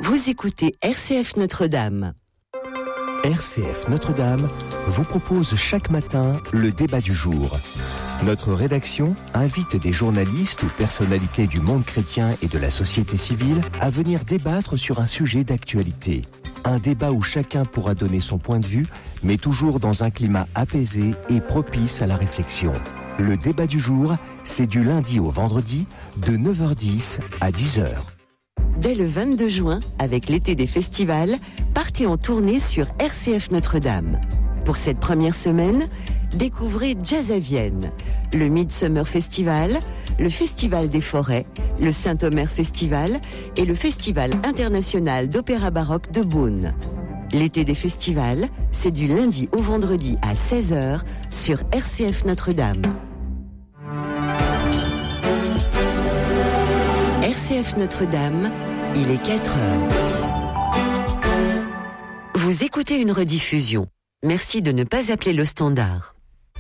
Vous écoutez RCF Notre-Dame. RCF Notre-Dame vous propose chaque matin le débat du jour. Notre rédaction invite des journalistes ou personnalités du monde chrétien et de la société civile à venir débattre sur un sujet d'actualité. Un débat où chacun pourra donner son point de vue, mais toujours dans un climat apaisé et propice à la réflexion. Le débat du jour, c'est du lundi au vendredi, de 9h10 à 10h. Dès le 22 juin, avec l'été des festivals, partez en tournée sur RCF Notre-Dame. Pour cette première semaine, découvrez Jazz à Vienne, le Midsummer Festival, le Festival des Forêts, le Saint-Omer Festival et le Festival international d'opéra baroque de Beaune. L'été des festivals, c'est du lundi au vendredi à 16h sur RCF Notre-Dame. RCF Notre-Dame, il est 4h. Vous écoutez une rediffusion. Merci de ne pas appeler le standard.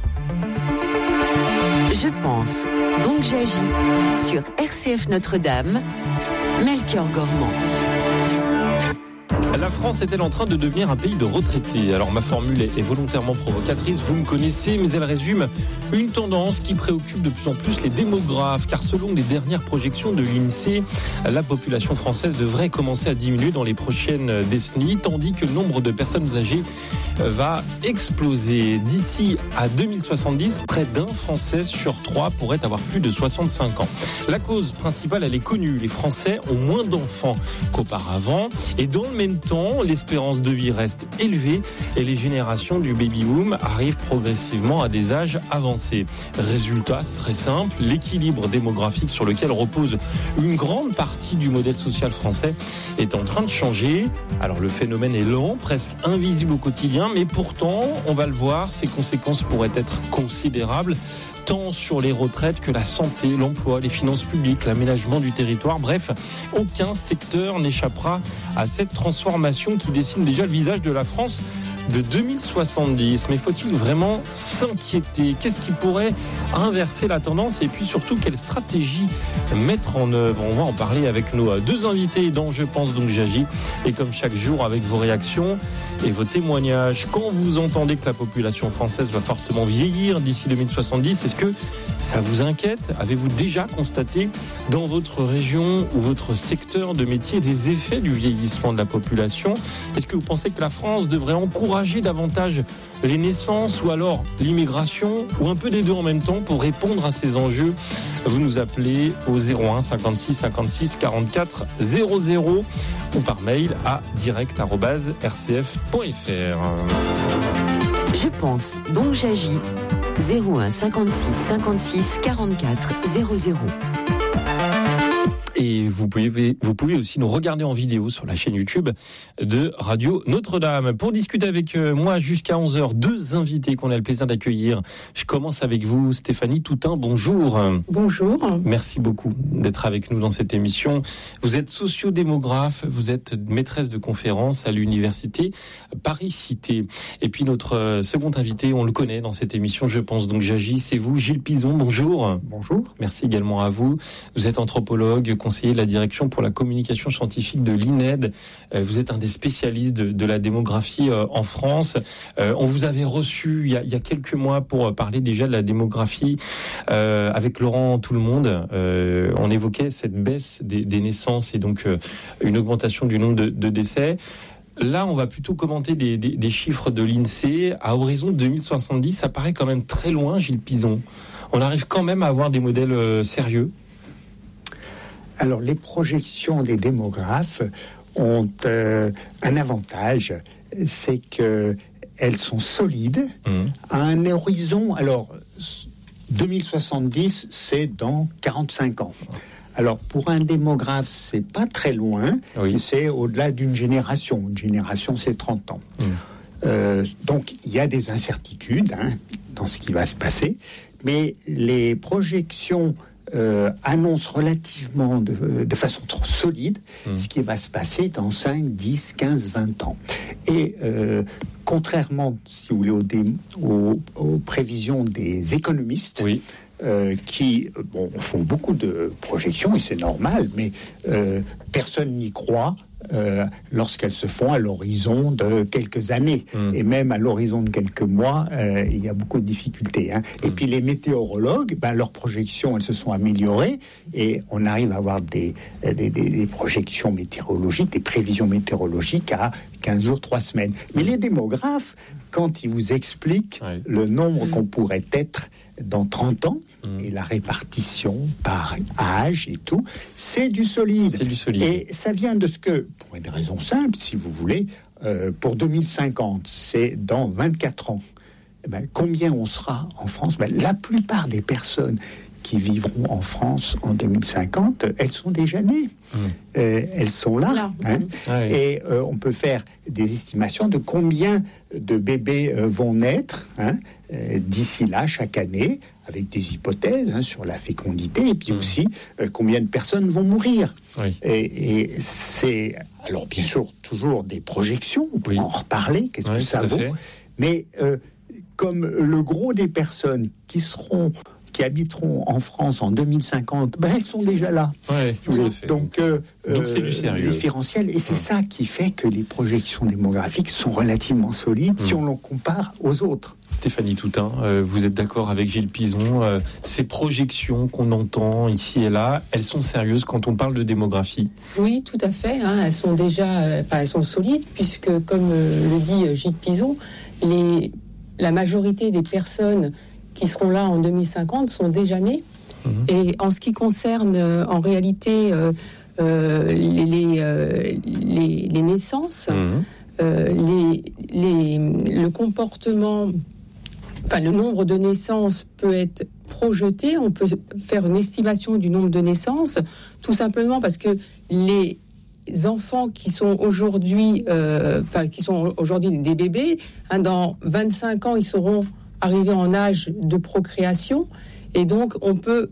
Je pense, donc j'agis. Sur RCF Notre-Dame, Melchior Gormand. La France est-elle en train de devenir un pays de retraités ? Alors ma formule est volontairement provocatrice, vous me connaissez, mais elle résume une tendance qui préoccupe de plus en plus les démographes, car selon les dernières projections de l'INSEE, la population française devrait commencer à diminuer dans les prochaines décennies, tandis que le nombre de personnes âgées va exploser. D'ici à 2070, près d'un Français sur 3 pourrait avoir plus de 65 ans. La cause principale, elle est connue, les Français ont moins d'enfants qu'auparavant, et dans le même temps, l'espérance de vie reste élevée et les générations du baby-boom arrivent progressivement à des âges avancés. Résultat, c'est très simple, l'équilibre démographique sur lequel repose une grande partie du modèle social français est en train de changer. Alors le phénomène est lent, presque invisible au quotidien, mais pourtant, on va le voir, ses conséquences pourraient être considérables, tant sur les retraites que la santé, l'emploi, les finances publiques, l'aménagement du territoire. Bref, aucun secteur n'échappera à cette transformation qui dessine déjà le visage de la France de 2070. Mais faut-il vraiment s'inquiéter ? Qu'est-ce qui pourrait inverser la tendance ? Et puis surtout, quelle stratégie mettre en œuvre ? On va en parler avec nos deux invités dans Je pense donc j'agis. Et comme chaque jour, avec vos réactions et vos témoignages. Quand vous entendez que la population française va fortement vieillir d'ici 2070, est-ce que ça vous inquiète ? Avez-vous déjà constaté dans votre région ou votre secteur de métier des effets du vieillissement de la population ? Est-ce que vous pensez que la France devrait encourager davantage les naissances ou alors l'immigration ou un peu des deux en même temps pour répondre à ces enjeux ? Vous nous appelez au 01 56 56 44 00 ou par mail à direct@rcf.fr. Je pense, donc j'agis. 01 56 56 44 00. Et vous pouvez aussi nous regarder en vidéo sur la chaîne YouTube de Radio Notre-Dame. Pour discuter avec moi jusqu'à 11h, deux invités qu'on a le plaisir d'accueillir. Je commence avec vous, Stéphanie Toutain, bonjour. Bonjour. Merci beaucoup d'être avec nous dans cette émission. Vous êtes sociodémographe, vous êtes maîtresse de conférences à l'université Paris-Cité. Et puis notre second invité, on le connaît dans cette émission, Je pense donc j'agis, c'est vous, Gilles Pizon, bonjour. Bonjour. Merci également à vous. Vous êtes anthropologue, conseiller de la direction pour la communication scientifique de l'INED. Vous êtes un des spécialistes de la démographie en France. On vous avait reçu il y a quelques mois pour parler déjà de la démographie avec Laurent Tout-le-Monde. On évoquait cette baisse des naissances et donc une augmentation du nombre de décès. Là, on va plutôt commenter des chiffres de l'INSEE. À horizon 2070, ça paraît quand même très loin, Gilles Pizon. On arrive quand même à avoir des modèles sérieux. Alors, les projections des démographes ont un avantage, c'est qu'elles sont solides à un horizon. Alors, 2070, c'est dans 45 ans. Alors, pour un démographe, c'est pas très loin, oui. C'est au-delà d'une génération. Une génération, c'est 30 ans. Donc, il y a des incertitudes dans ce qui va se passer, mais les projections annonce relativement de façon trop solide ce qui va se passer dans 5, 10, 15, 20 ans. Et contrairement, si vous voulez, aux prévisions des économistes, oui. Qui font beaucoup de projections, et c'est normal, mais personne n'y croit lorsqu'elles se font à l'horizon de quelques années. Et même à l'horizon de quelques mois, il y a beaucoup de difficultés. Et puis les météorologues, leurs projections, elles se sont améliorées et on arrive à avoir des projections météorologiques, des prévisions météorologiques à 15 jours, 3 semaines. Mais les démographes, quand ils vous expliquent le nombre qu'on pourrait être dans 30 ans, et la répartition par âge et tout, c'est du solide. C'est du solide. Et ça vient de ce que, pour une raison simple, si vous voulez, pour 2050, c'est dans 24 ans. Combien on sera en France ? La plupart des personnes qui vivront en France en 2050, elles sont déjà nées. Elles sont là. Et on peut faire des estimations de combien de bébés vont naître d'ici là, chaque année, avec des hypothèses sur la fécondité, et puis aussi combien de personnes vont mourir. Et c'est, alors bien sûr, toujours des projections, on peut en reparler, qu'est-ce que ça vaut, mais comme le gros des personnes qui habiteront en France en 2050, elles sont déjà là. Donc c'est du sérieux. Différentiel. Et c'est ça qui fait que les projections démographiques sont relativement solides si on les compare aux autres. Stéphanie Toutain, vous êtes d'accord avec Gilles Pizon, ces projections qu'on entend ici et là, elles sont sérieuses quand on parle de démographie ? Oui, tout à fait. Elles sont déjà, elles sont solides, puisque, comme le dit Gilles Pizon, la majorité des personnes qui seront là en 2050 sont déjà nées. Et en ce qui concerne en réalité les naissances, le comportement, le nombre de naissances peut être projeté. On peut faire une estimation du nombre de naissances, tout simplement parce que les enfants qui sont aujourd'hui, des bébés, dans 25 ans, ils seront arrivés en âge de procréation, et donc on peut,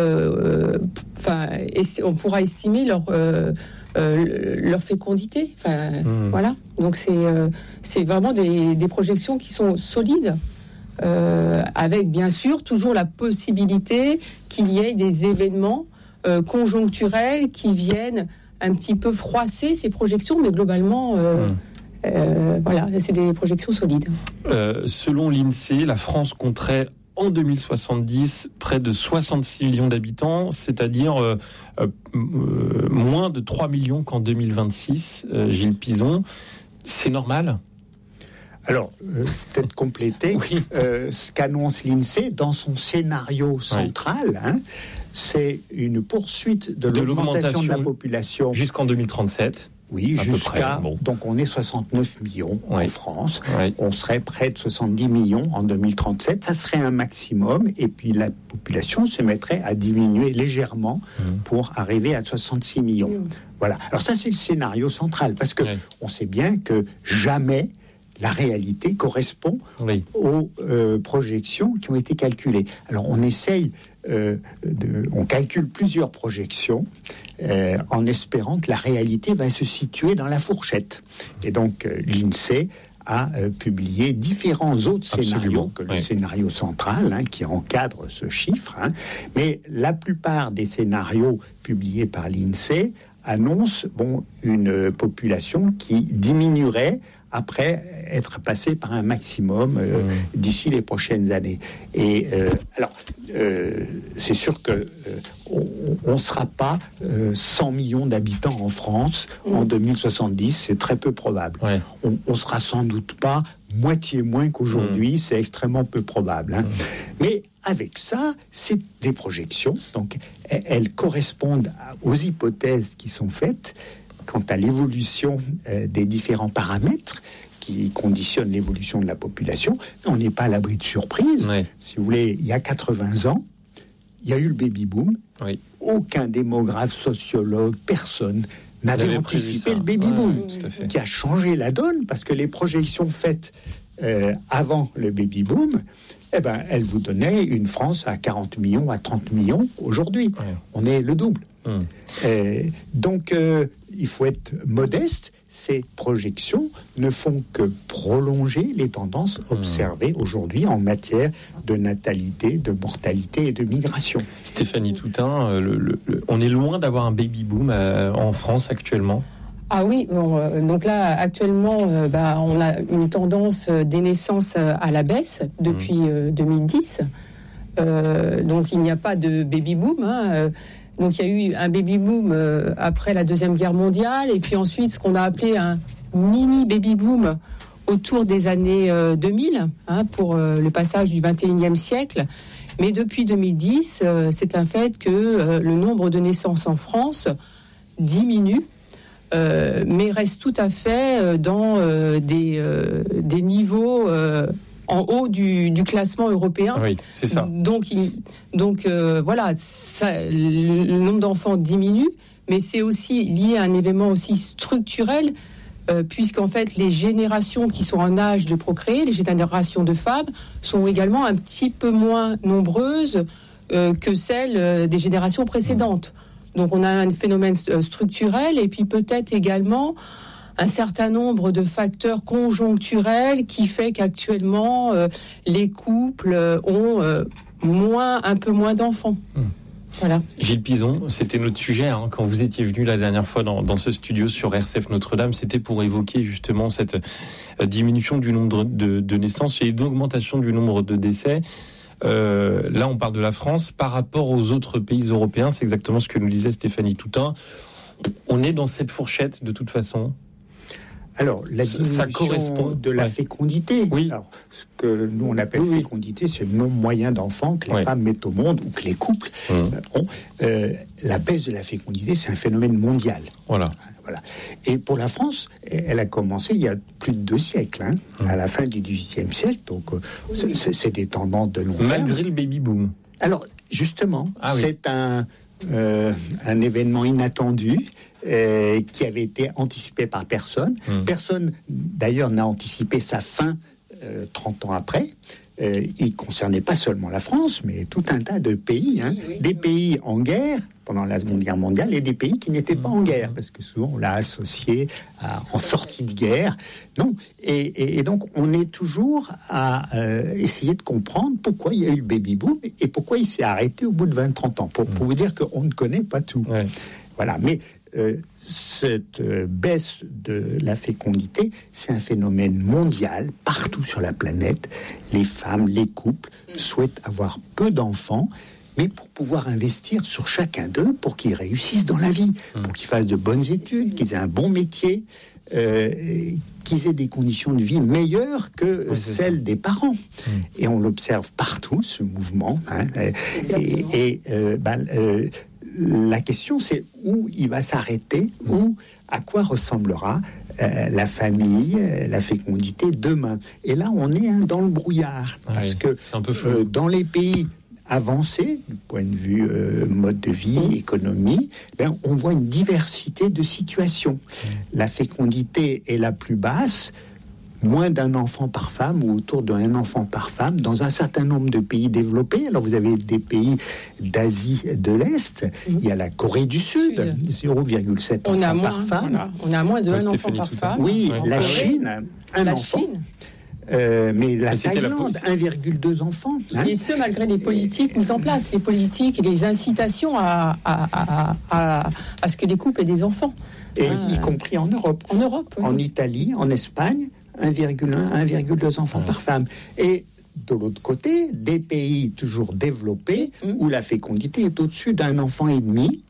on pourra estimer leur fécondité. Voilà. Donc c'est vraiment des projections qui sont solides, avec bien sûr toujours la possibilité qu'il y ait des événements conjoncturels qui viennent un petit peu froisser ces projections, mais globalement, c'est des projections solides. Selon l'INSEE, la France compterait en 2070 près de 66 millions d'habitants, c'est-à-dire moins de 3 millions qu'en 2026. Gilles Pizon, c'est normal ? Alors, peut-être compléter ce qu'annonce l'INSEE dans son scénario central. C'est une poursuite de l'augmentation de la population jusqu'en 2037. Oui, jusqu'à... Donc on est 69 millions en France. On serait près de 70 millions en 2037. Ça serait un maximum. Et puis la population se mettrait à diminuer légèrement pour arriver à 66 millions. Voilà. Alors ça, c'est le scénario central. Parce que on sait bien que jamais la réalité correspond aux projections qui ont été calculées. Alors on essaye... on calcule plusieurs projections en espérant que la réalité va se situer dans la fourchette. Et donc l'INSEE a publié différents autres scénarios que le scénario central qui encadre ce chiffre. Mais la plupart des scénarios publiés par l'INSEE annoncent une population qui diminuerait après être passé par un maximum d'ici les prochaines années. Et c'est sûr que on ne sera pas 100 millions d'habitants en France en 2070, c'est très peu probable. On sera sans doute pas moitié moins qu'aujourd'hui, c'est extrêmement peu probable. Mais avec ça, c'est des projections, donc elles correspondent aux hypothèses qui sont faites quant à l'évolution des différents paramètres qui conditionnent l'évolution de la population. On n'est pas à l'abri de surprises. Si vous voulez, il y a 80 ans, il y a eu le baby-boom. Aucun démographe, sociologue, personne n'avait anticipé le baby-boom, qui a changé la donne, parce que les projections faites avant le baby-boom, elles vous donnaient une France à 40 millions, à 30 millions. Aujourd'hui, on est le double. Donc, il faut être modeste. Ces projections ne font que prolonger les tendances observées aujourd'hui en matière de natalité, de mortalité et de migration. Stéphanie Toutain, on est loin d'avoir un baby-boom en France actuellement ? Ah oui, donc là actuellement on a une tendance des naissances à la baisse depuis 2010. Donc il n'y a pas de baby boom. Donc il y a eu un baby boom après la Deuxième Guerre mondiale et puis ensuite ce qu'on a appelé un mini baby boom autour des années 2000 pour le passage du 21e siècle. Mais depuis 2010, c'est un fait que le nombre de naissances en France diminue. Mais reste tout à fait dans des niveaux en haut du classement européen. Oui, c'est ça. Donc voilà, le nombre d'enfants diminue, mais c'est aussi lié à un événement aussi structurel, puisqu'en fait les générations qui sont en âge de procréer, les générations de femmes, sont également un petit peu moins nombreuses que celles des générations précédentes. Donc on a un phénomène structurel et puis peut-être également un certain nombre de facteurs conjoncturels qui fait qu'actuellement les couples ont un peu moins d'enfants. Voilà. Gilles Pizon, c'était notre sujet quand vous étiez venu la dernière fois dans ce studio sur RCF Notre-Dame. C'était pour évoquer justement cette diminution du nombre de naissances et une augmentation du nombre de décès. Là, on parle de la France par rapport aux autres pays européens. C'est exactement ce que nous disait Stéphanie Toutain. On est dans cette fourchette de toute façon. Alors, la diminution de la fécondité. Oui. Alors, ce que nous on appelle fécondité, c'est le nombre moyen d'enfants que les femmes mettent au monde ou que les couples ont. La baisse de la fécondité, c'est un phénomène mondial. Voilà. Et pour la France, elle a commencé il y a plus de 2 siècles, à la fin du XVIIIe siècle. Donc, c'est des tendances de long terme. Malgré le baby boom. Alors, justement, c'est un événement inattendu qui avait été anticipé par personne. Personne, d'ailleurs, n'a anticipé sa fin 30 ans après. Il ne concernait pas seulement la France, mais tout un tas de pays. Des pays en guerre pendant la Seconde Guerre mondiale et des pays qui n'étaient pas en guerre, parce que souvent on l'a associé en sortie de guerre. Non. Et donc on est toujours à essayer de comprendre pourquoi il y a eu le baby boom et pourquoi il s'est arrêté au bout de 20-30 ans. Pour vous dire qu'on ne connaît pas tout. Ouais. Voilà. Mais cette baisse de la fécondité, c'est un phénomène mondial, partout sur la planète. Les femmes, les couples souhaitent avoir peu d'enfants, mais pour pouvoir investir sur chacun d'eux, pour qu'ils réussissent dans la vie, pour qu'ils fassent de bonnes études, qu'ils aient un bon métier, qu'ils aient des conditions de vie meilleures que celles des parents. Et on l'observe partout, ce mouvement. La question, c'est où il va s'arrêter, à quoi ressemblera la famille, la fécondité demain. Et là, on est dans le brouillard. Parce que c'est un peu flou. Dans les pays avancés, du point de vue mode de vie, économie, on voit une diversité de situations. La fécondité est la plus basse, moins d'un enfant par femme ou autour d'un enfant par femme dans un certain nombre de pays développés. Alors vous avez des pays d'Asie de l'Est, il y a la Corée du Sud, 0,7 enfants par femme. On a moins de 1 enfant par femme. Oui, la Chine, un enfant. Mais la Thaïlande, 1,2 enfants. Et ce, malgré les politiques mises en place, les politiques et les incitations à ce que les couples aient des enfants. Et y compris en Europe. En Europe, en Italie, en Espagne, 1,2 enfants par femme. Et de l'autre côté, des pays toujours développés où la fécondité est au-dessus d'un enfant et demi.